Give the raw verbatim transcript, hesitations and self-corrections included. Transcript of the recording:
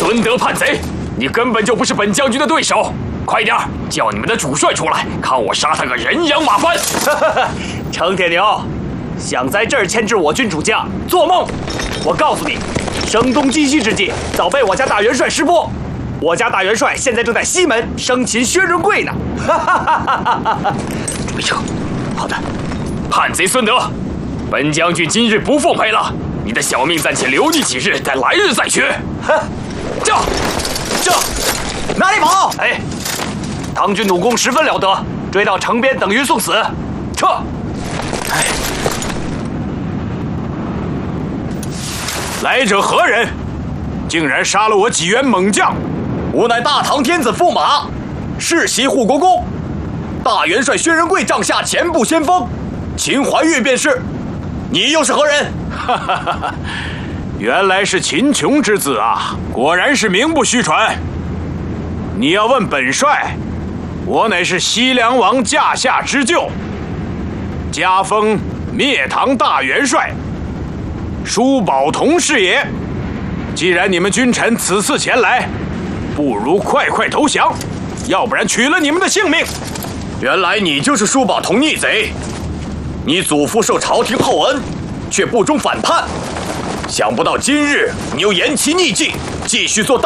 孙德叛贼，你根本就不是本将军的对手！快点叫你们的主帅出来，看我杀他个人仰马翻！ 程铁牛，想在这儿牵制我军主将，做梦！我告诉你，声东击西之计早被我家大元帅识破。我家大元帅现在正在西门生擒薛仁贵呢。 准备撤。好的。叛贼孙德，本将军今日不奉陪了，你的小命暂且留你几日，待来日再取。 哼！这这哪里跑？哎，唐军弩弓十分了得，追到城边等于送死。撤！哎， 来者何人？竟然杀了我几员猛将！ 吾乃大唐天子驸马，世袭护国公，大元帅薛仁贵帐下前部先锋，秦怀玉便是。你又是何人？ 哈哈哈哈！原来是秦琼之子啊，果然是名不虚传。你要问本帅，我乃是西凉王驾下之舅，加封灭唐大元帅，舒宝同是也。既然你们君臣此次前来，不如快快投降，要不然取了你们的性命。 原来你就是舒宝同逆贼，你祖父受朝廷厚恩，却不忠反叛，想不到今日你又偃旗逆境，继续做大